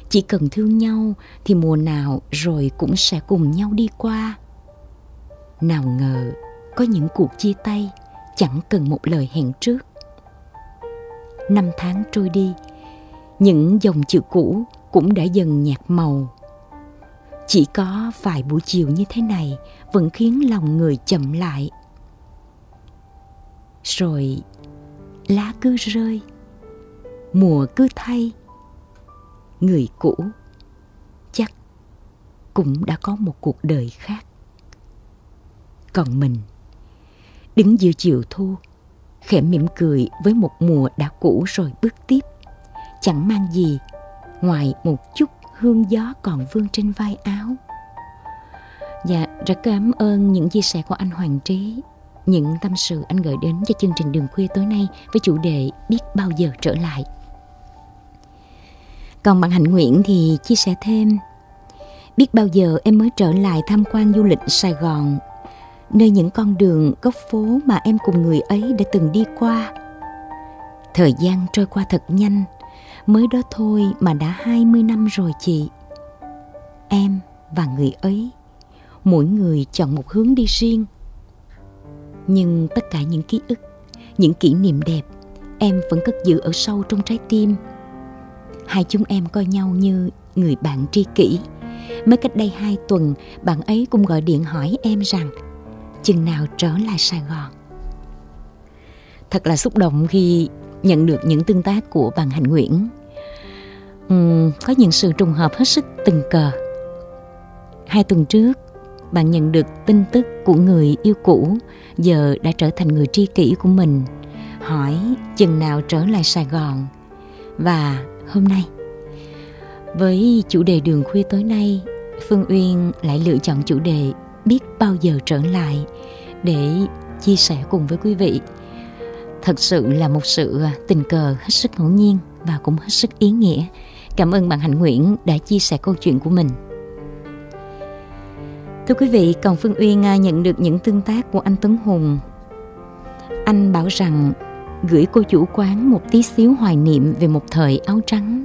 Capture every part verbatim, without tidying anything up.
Chỉ cần thương nhau thì mùa nào rồi cũng sẽ cùng nhau đi qua. Nào ngờ có những cuộc chia tay chẳng cần một lời hẹn trước. Năm tháng trôi đi, những dòng chữ cũ cũng đã dần nhạt màu. Chỉ có vài buổi chiều như thế này vẫn khiến lòng người chậm lại. Rồi lá cứ rơi, mùa cứ thay. Người cũ chắc cũng đã có một cuộc đời khác. Còn mình đứng giữa chiều thu, khẽ mỉm cười với một mùa đã cũ rồi bước tiếp. Chẳng mang gì ngoài một chút hương gió còn vương trên vai áo. Dạ, rất cảm ơn những chia sẻ của anh Hoàng Trí, những tâm sự anh gửi đến cho chương trình Đường Khuya tối nay với chủ đề biết bao giờ trở lại. Còn bạn Hạnh Nguyễn thì chia sẻ thêm: biết bao giờ em mới trở lại tham quan du lịch Sài Gòn, nơi những con đường, góc phố mà em cùng người ấy đã từng đi qua. Thời gian trôi qua thật nhanh, mới đó thôi mà đã hai mươi năm rồi chị. Em và người ấy, mỗi người chọn một hướng đi riêng. Nhưng tất cả những ký ức, những kỷ niệm đẹp, em vẫn cất giữ ở sâu trong trái tim. Hai chúng em coi nhau như người bạn tri kỷ. Mới cách đây hai tuần, bạn ấy cũng gọi điện hỏi em rằng chừng nào trở lại Sài Gòn. Thật là xúc động khi nhận được những tương tác của bạn Hạnh Nguyễn. uhm, Có những sự trùng hợp hết sức tình cờ. Hai tuần trước, bạn nhận được tin tức của người yêu cũ, giờ đã trở thành người tri kỷ của mình, hỏi chừng nào trở lại Sài Gòn. Và hôm nay, với chủ đề Đường Khuya tối nay, Phương Uyên lại lựa chọn chủ đề biết bao giờ trở lại để chia sẻ cùng với quý vị. Thật sự là một sự tình cờ hết sức ngẫu nhiên và cũng hết sức ý nghĩa. Cảm ơn bạn Hạnh Nguyễn đã chia sẻ câu chuyện của mình. Thưa quý vị, còn Phương Uyên nhận được những tương tác của anh Tuấn Hùng. Anh bảo rằng gửi cô chủ quán một tí xíu hoài niệm về một thời áo trắng.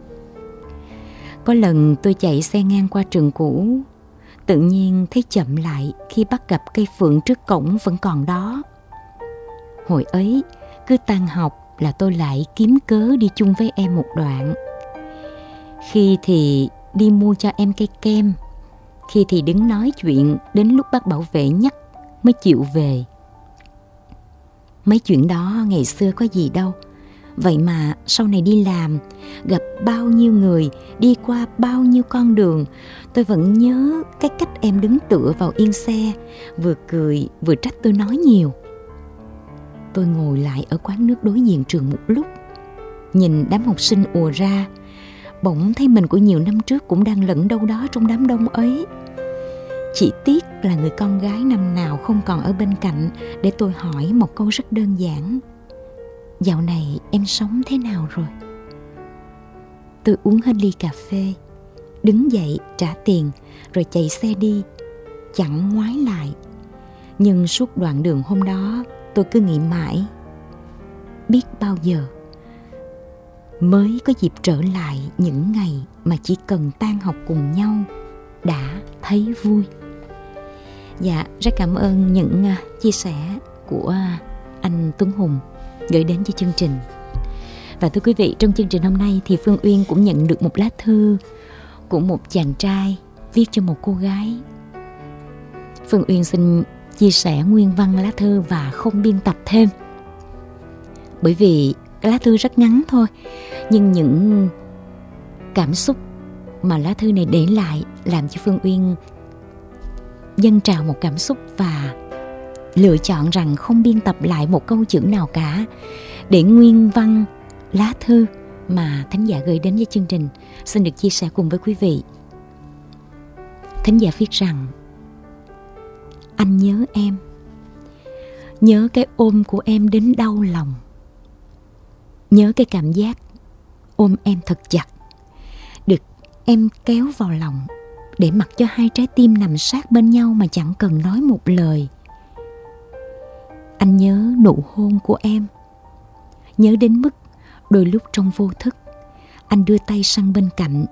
Có lần tôi chạy xe ngang qua trường cũ, tự nhiên thấy chậm lại khi bắt gặp cây phượng trước cổng vẫn còn đó. Hồi ấy, cứ tan học là tôi lại kiếm cớ đi chung với em một đoạn. Khi thì đi mua cho em cây kem, khi thì đứng nói chuyện đến lúc bác bảo vệ nhắc mới chịu về. Mấy chuyện đó ngày xưa có gì đâu. Vậy mà sau này đi làm, gặp bao nhiêu người, đi qua bao nhiêu con đường, tôi vẫn nhớ cái cách em đứng tựa vào yên xe, vừa cười vừa trách tôi nói nhiều. Tôi ngồi lại ở quán nước đối diện trường một lúc, nhìn đám học sinh ùa ra, bỗng thấy mình của nhiều năm trước cũng đang lẫn đâu đó trong đám đông ấy. Chỉ tiếc là người con gái năm nào không còn ở bên cạnh để tôi hỏi một câu rất đơn giản: dạo này em sống thế nào rồi? Tôi uống hết ly cà phê, đứng dậy trả tiền rồi chạy xe đi, chẳng ngoái lại. Nhưng suốt đoạn đường hôm đó tôi cứ nghĩ mãi, biết bao giờ mới có dịp trở lại những ngày mà chỉ cần tan học cùng nhau đã thấy vui. Dạ, rất cảm ơn những uh, chia sẻ của uh, anh Tuấn Hùng gửi đến cho chương trình. Và thưa quý vị, trong chương trình hôm nay thì Phương Uyên cũng nhận được một lá thư của một chàng trai viết cho một cô gái. Phương Uyên xin chia sẻ nguyên văn lá thư và không biên tập thêm, bởi vì cái lá thư rất ngắn thôi, nhưng những cảm xúc mà lá thư này để lại làm cho Phương Uyên dâng trào một cảm xúc và lựa chọn rằng không biên tập lại một câu chữ nào cả, để nguyên văn lá thư mà thính giả gửi đến với chương trình xin được chia sẻ cùng với quý vị. Thính giả viết rằng: anh nhớ em, nhớ cái ôm của em đến đau lòng, nhớ cái cảm giác ôm em thật chặt, được em kéo vào lòng để mặc cho hai trái tim nằm sát bên nhau mà chẳng cần nói một lời. Anh nhớ nụ hôn của em, nhớ đến mức đôi lúc trong vô thức anh đưa tay sang bên cạnh